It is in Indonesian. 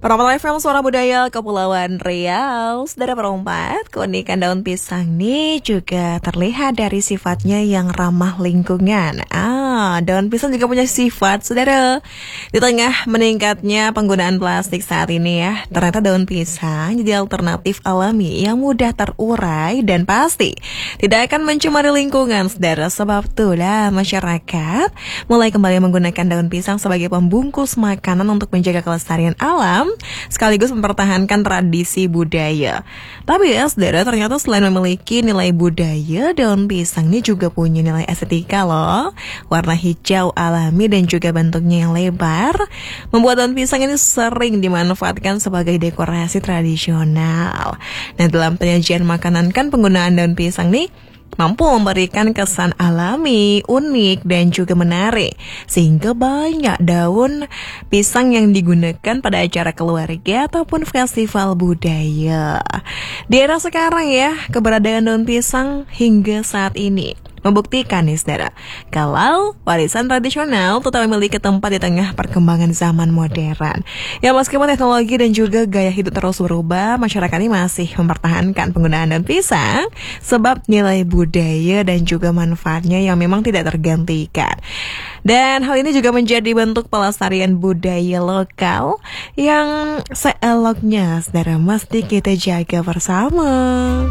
Perempuan FM Suara Budaya Kepulauan Riau. Saudara perempat, keunikan daun pisang nih juga terlihat dari sifatnya yang ramah lingkungan. Daun pisang juga punya sifat, saudara. Di tengah meningkatnya penggunaan plastik saat ini ya, ternyata daun pisang jadi alternatif alami yang mudah terurai dan pasti tidak akan mencemari lingkungan, saudara. Sebab itulah masyarakat mulai kembali menggunakan daun pisang sebagai pembungkus makanan untuk menjaga kelestarian alam sekaligus mempertahankan tradisi budaya. Tapi ya saudara, ternyata selain memiliki nilai budaya, daun pisang ini juga punya nilai estetika loh. Warna hijau alami dan juga bentuknya yang lebar membuat daun pisang ini sering dimanfaatkan sebagai dekorasi tradisional. Nah, dalam penyajian makanan kan penggunaan daun pisang nih mampu memberikan kesan alami, unik, dan juga menarik. Sehingga banyak daun pisang yang digunakan pada acara keluarga ataupun festival budaya. Di era sekarang ya, keberadaan daun pisang hingga saat ini membuktikan nih saudara, kalau warisan tradisional tetap memiliki tempat di tengah perkembangan zaman modern. Ya meskipun teknologi dan juga gaya hidup terus berubah, masyarakat ini masih mempertahankan penggunaan daun pisang sebab nilai budaya dan juga manfaatnya yang memang tidak tergantikan. Dan hal ini juga menjadi bentuk pelestarian budaya lokal yang seeloknya saudara mesti kita jaga bersama.